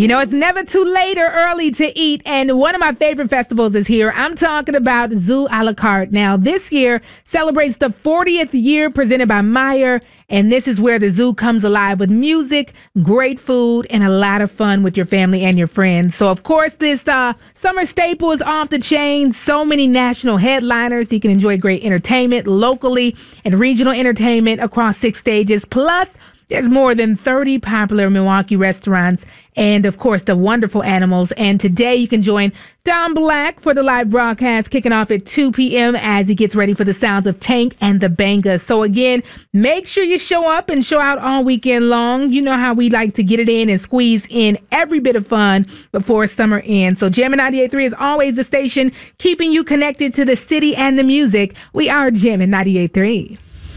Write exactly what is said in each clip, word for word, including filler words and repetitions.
You know, it's never too late or early to eat, and one of my favorite festivals is here. I'm talking about Zoo a la carte. Now, this year celebrates the fortieth year presented by Meijer, and this is where the zoo comes alive with music, great food, and a lot of fun with your family and your friends. So, of course, this uh, summer staple is off the chain. So many national headliners. You can enjoy great entertainment locally and regional entertainment across six stages. Plus, there's more than thirty popular Milwaukee restaurants and, of course, the wonderful animals. And today you can join Don Black for the live broadcast kicking off at two p.m. as he gets ready for the sounds of Tank and the Bangas. So, again, make sure you show up and show out all weekend long. You know how we like to get it in and squeeze in every bit of fun before summer ends. So, Jammin' ninety-eight point three is always the station keeping you connected to the city and the music. We are Jammin' ninety-eight point three.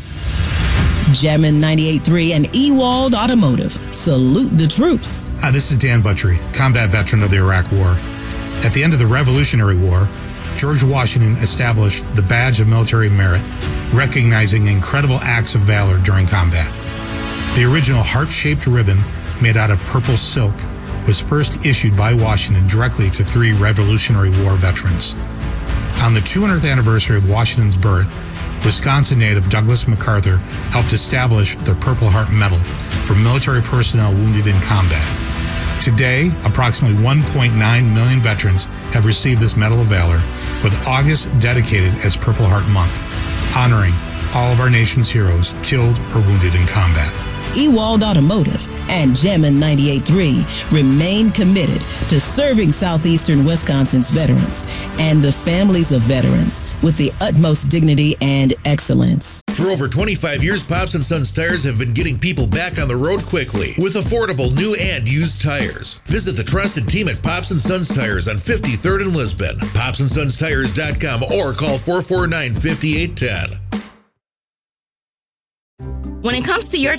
Jammin' ninety-eight point three and Ewald Automotive. Salute the troops. Hi, this is Dan Buttrey, combat veteran of the Iraq War. At the end of the Revolutionary War, George Washington established the Badge of Military Merit, recognizing incredible acts of valor during combat. The original heart-shaped ribbon, made out of purple silk, was first issued by Washington directly to three Revolutionary War veterans. On the two hundredth anniversary of Washington's birth, Wisconsin native Douglas MacArthur helped establish the Purple Heart Medal for military personnel wounded in combat. Today, approximately one point nine million veterans have received this Medal of Valor, with August dedicated as Purple Heart Month, honoring all of our nation's heroes killed or wounded in combat. Ewald Automotive and Jammin' ninety-eight point three remain committed to serving southeastern Wisconsin's veterans and the families of veterans with the utmost dignity and excellence. For over twenty-five years, Pops and Sons Tires have been getting people back on the road quickly with affordable new and used tires. Visit the trusted team at Pops and Sons Tires on fifty-third and Lisbon, pops and sons tires dot com, or call four four nine, five eight one zero. When it comes to your